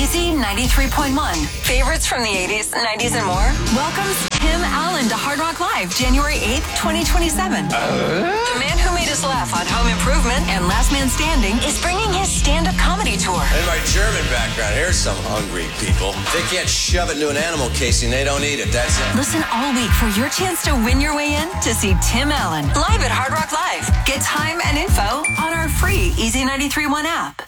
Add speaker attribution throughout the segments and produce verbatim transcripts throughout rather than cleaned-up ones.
Speaker 1: Easy ninety-three point one. Favorites from the eighties, nineties, and more. Welcomes Tim Allen to Hard Rock Live, January eighth, twenty twenty-seven. Uh? The man who made us laugh on Home Improvement and Last Man Standing is bringing his stand-up comedy tour.
Speaker 2: In my German background, here's some hungry people. They can't shove it into an animal casing. They don't eat it. That's it.
Speaker 1: Listen all week for your chance to win your way in to see Tim Allen live at Hard Rock Live. Get time and info on our free Easy ninety-three point one app.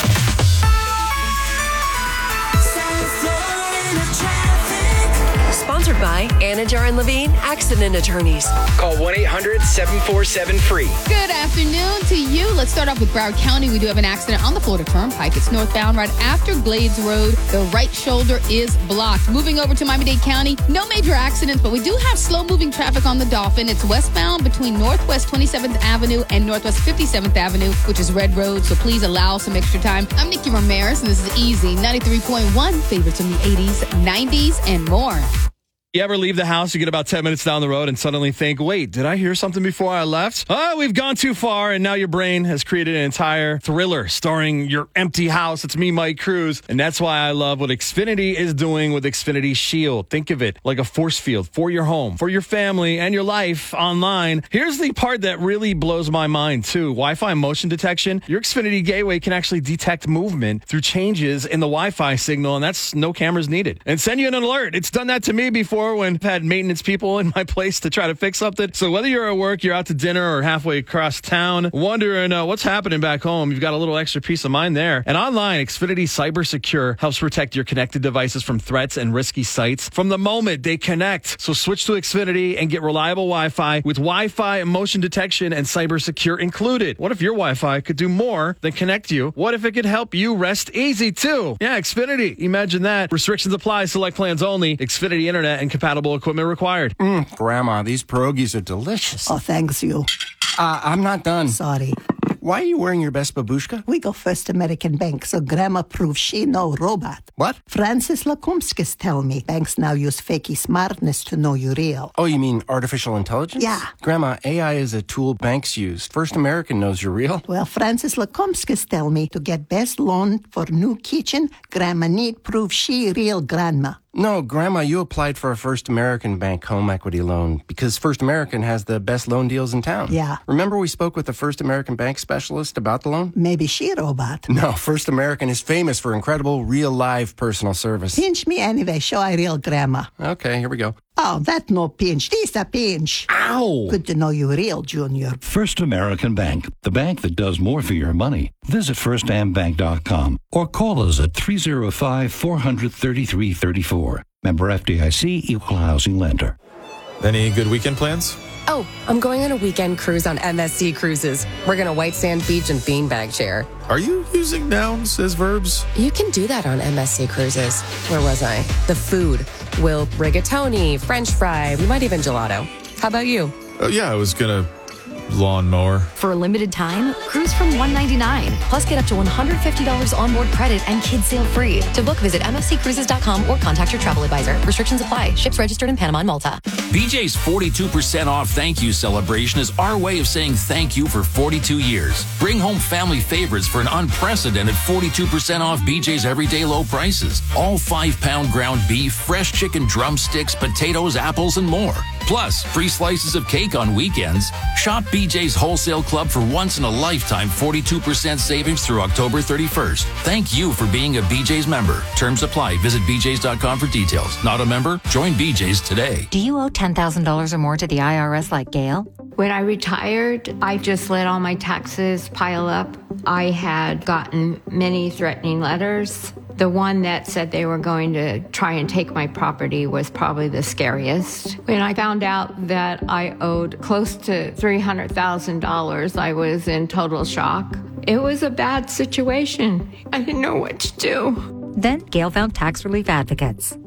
Speaker 3: Sponsored by Anajar and Levine Accident Attorneys.
Speaker 4: Call one eight hundred seven four seven free.
Speaker 5: Good afternoon to you. Let's start off with Broward County. We do have an accident on the Florida Turnpike. It's northbound right after Glades Road. The right shoulder is blocked. Moving over to Miami-Dade County, no major accidents, but we do have slow-moving traffic on the Dolphin. It's westbound between Northwest twenty-seventh Avenue and Northwest fifty-seventh Avenue, which is Red Road, so please allow some extra time. I'm Nikki Ramirez, and this is Easy ninety-three point one. Favorites from the eighties, nineties, and more.
Speaker 6: You ever leave the house, you get about ten minutes down the road and suddenly think, wait, did I hear something before I left? Oh, we've gone too far, and now your brain has created an entire thriller starring your empty house. It's me, Mike Cruz, and that's why I love what Xfinity is doing with Xfinity Shield. Think of it like a force field for your home, for your family, and your life online. Here's the part that really blows my mind, too. Wi-Fi motion detection. Your Xfinity Gateway can actually detect movement through changes in the Wi-Fi signal, and that's no cameras needed. And send you an alert. It's done that to me before when I've had maintenance people in my place to try to fix something. So whether you're at work, you're out to dinner, or halfway across town, wondering uh, what's happening back home, you've got a little extra peace of mind there. And online, Xfinity Cyber Secure helps protect your connected devices from threats and risky sites from the moment they connect. So switch to Xfinity and get reliable Wi-Fi with Wi-Fi motion detection and Cyber Secure included. What if your Wi-Fi could do more than connect you? What if it could help you rest easy too? Yeah, Xfinity. Imagine that. Restrictions apply. Select plans only. Xfinity Internet and compatible equipment required.
Speaker 7: Mm, Grandma, these pierogies are delicious.
Speaker 8: Oh, thanks you.
Speaker 7: Uh, I'm not done.
Speaker 8: Sorry.
Speaker 7: Why are you wearing your best babushka?
Speaker 8: We go First American Bank, so Grandma proves she no robot.
Speaker 7: What?
Speaker 8: Francis Lakumskis tell me banks now use fakey smartness to know you real.
Speaker 7: Oh, you mean artificial intelligence?
Speaker 8: Yeah.
Speaker 7: Grandma, A I is a tool banks use. First American knows you're real.
Speaker 8: Well, Francis Lakumskis tell me to get best loan for new kitchen, Grandma need prove she real grandma.
Speaker 7: No, Grandma, you applied for a First American Bank home equity loan because First American has the best loan deals in town.
Speaker 8: Yeah.
Speaker 7: Remember we spoke with the First American Bank specialist about the loan?
Speaker 8: Maybe she a robot.
Speaker 7: No, First American is famous for incredible, real, live personal service.
Speaker 8: Pinch me anyway, show I real grandma.
Speaker 7: Okay, here we go.
Speaker 8: Oh, that no pinch. This a pinch.
Speaker 7: Ow!
Speaker 8: Good to know you real, Junior.
Speaker 9: First American Bank, the bank that does more for your money. Visit first am bank dot com or call us at three oh five, four hundred, thirty-three thirty-four. Member F D I C, Equal Housing Lender.
Speaker 10: Any good weekend plans?
Speaker 3: Oh, I'm going on a weekend cruise on M S C Cruises. We're going to White Sand Beach and Beanbag Chair.
Speaker 10: Are you using nouns as verbs?
Speaker 3: You can do that on M S C Cruises. Where was I? The food. Will rigatoni, French fry, we might even gelato. How about you?
Speaker 10: Oh, yeah, I was going to lawnmower.
Speaker 11: For a limited time, cruise from one hundred ninety-nine dollars. Plus, get up to one hundred fifty dollars onboard credit and kids sail free. To book, visit m f c cruises dot com or contact your travel advisor. Restrictions apply. Ships registered in Panama and Malta.
Speaker 12: B J's forty-two percent off thank you celebration is our way of saying thank you for forty-two years. Bring home family favorites for an unprecedented forty-two percent off B J's everyday low prices. All five-pound ground beef, fresh chicken drumsticks, potatoes, apples, and more. Plus, free slices of cake on weekends. Shop B J's Wholesale Club for once-in-a-lifetime forty-two percent savings through October thirty-first. Thank you for being a B J's member. Terms apply. Visit b j's dot com for details. Not a member? Join B J's today.
Speaker 11: Do you owe ten thousand dollars or more to the I R S like Gail?
Speaker 13: When I retired, I just let all my taxes pile up. I had gotten many threatening letters. The one that said they were going to try and take my property was probably the scariest. When I found out that I owed close to three hundred thousand dollars, I was in total shock. It was a bad situation. I didn't know what to do.
Speaker 11: Then Gail found tax relief advocates.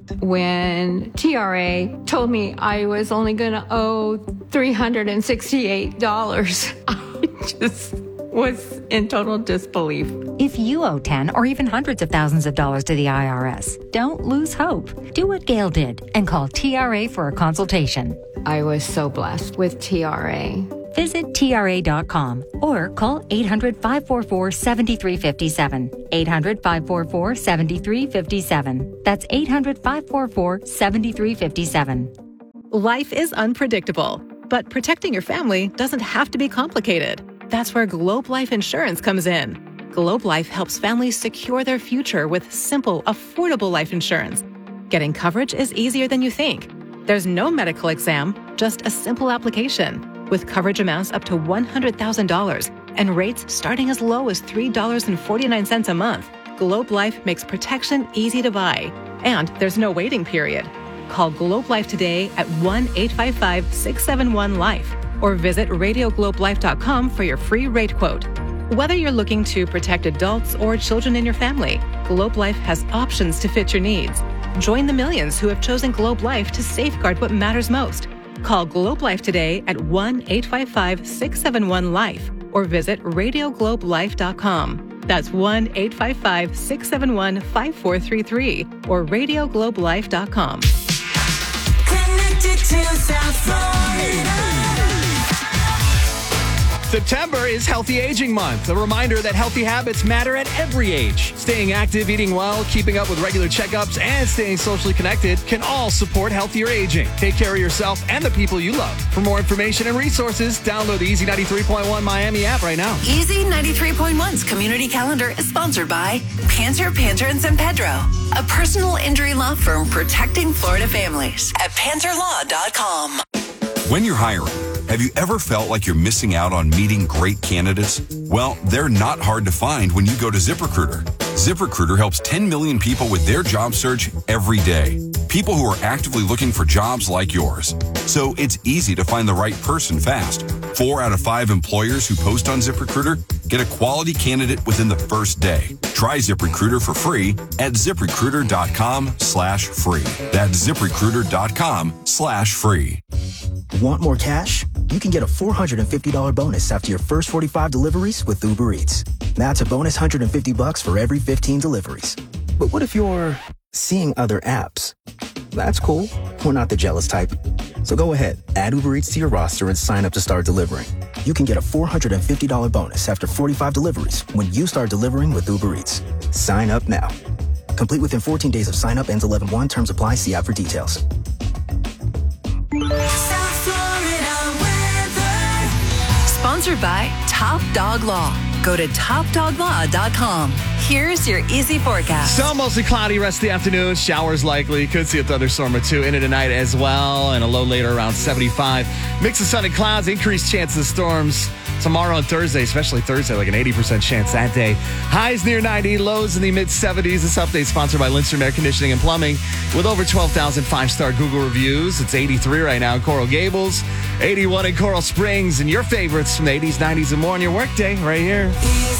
Speaker 13: When T R A told me I was only going to owe three hundred sixty-eight dollars, I just was in total disbelief.
Speaker 11: If you owe ten or even hundreds of thousands of dollars to the I R S, don't lose hope. Do what Gail did and call T R A for a consultation.
Speaker 13: I was so blessed with T R A.
Speaker 14: Visit T R A dot com or call eight hundred, five four four, seven three five seven. eight hundred, five four four, seven three five seven. That's eight hundred, five four four, seven three five seven.
Speaker 15: Life is unpredictable, but protecting your family doesn't have to be complicated. That's where Globe Life Insurance comes in. Globe Life helps families secure their future with simple, affordable life insurance. Getting coverage is easier than you think. There's no medical exam, just a simple application with coverage amounts up to one hundred thousand dollars and rates starting as low as three dollars and forty-nine cents a month. Globe Life makes protection easy to buy, and there's no waiting period. Call Globe Life today at one eight five five, six seven one, LIFE or visit radio globe life dot com for your free rate quote. Whether you're looking to protect adults or children in your family, Globe Life has options to fit your needs. Join the millions who have chosen Globe Life to safeguard what matters most. Call Globe Life today at one eight five five, six seven one, LIFE or visit radio globe life dot com. That's one eight five five, six seven one, five four three three or radio globe life dot com.
Speaker 16: Connected to South Florida.
Speaker 6: September is Healthy Aging Month, a reminder that healthy habits matter at every age. Staying active, eating well, keeping up with regular checkups, and staying socially connected can all support healthier aging. Take care of yourself and the people you love. For more information and resources, download the Easy ninety-three point one Miami app right now.
Speaker 1: Easy ninety-three point one's community calendar is sponsored by Panter, Panter and San Pedro, a personal injury law firm protecting Florida families at panter law dot com.
Speaker 17: When you're hiring, have you ever felt like you're missing out on meeting great candidates? Well, they're not hard to find when you go to ZipRecruiter. ZipRecruiter helps ten million people with their job search every day. People who are actively looking for jobs like yours. So it's easy to find the right person fast. Four out of five employers who post on ZipRecruiter get a quality candidate within the first day. Try ZipRecruiter for free at ZipRecruiter.com slash free. That's ZipRecruiter.com slash free.
Speaker 18: Want more cash? You can get a four hundred fifty dollars bonus after your first forty-five deliveries with Uber Eats. That's a bonus one hundred fifty bucks for every fifteen deliveries. But what if you're seeing other apps? That's cool. We're not the jealous type. So go ahead, add Uber Eats to your roster and sign up to start delivering. You can get a four hundred fifty dollars bonus after forty-five deliveries when you start delivering with Uber Eats. Sign up now. Complete within fourteen days of sign up, ends eleven one. Terms apply. See app for details.
Speaker 1: Sponsored by Top Dog Law. Go to top dog law dot com. Here's your easy forecast.
Speaker 6: So mostly cloudy rest of the afternoon. Showers likely. Could see a thunderstorm or two in it tonight as well. And a low later around seventy-five. Mix of sun and clouds. Increased chances of storms tomorrow and Thursday, especially Thursday, like an eighty percent chance that day. Highs near ninety. Lows in the mid seventies. This update sponsored by Lindstrom Air Conditioning and Plumbing. With over twelve thousand five-star Google reviews. It's eighty-three right now in Coral Gables. eighty-one in Coral Springs. And your favorites from the eighties, nineties, and more on your workday right here.